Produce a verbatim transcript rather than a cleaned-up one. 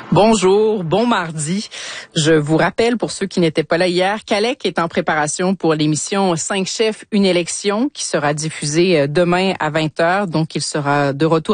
Bonjour, bon mardi. Je vous rappelle, pour ceux qui n'étaient pas là hier, qu'Alec est en préparation pour l'émission Cinq chefs, une élection qui sera diffusée demain à vingt heures. Donc, il sera de retour